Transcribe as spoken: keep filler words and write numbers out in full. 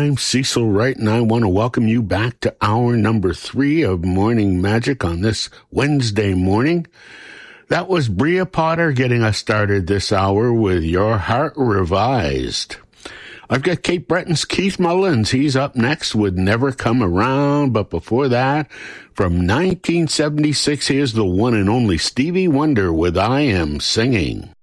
I'm Cecil Wright, and I want to welcome you back to hour number three of Morning Magic on this Wednesday morning. That was Bria Potter getting us started this hour with Your Heart Revised. I've got Cape Breton's Keith Mullins. He's up next with Never Come Around. But before that, from nineteen seventy-six, here's the one and only Stevie Wonder with I Am Singing.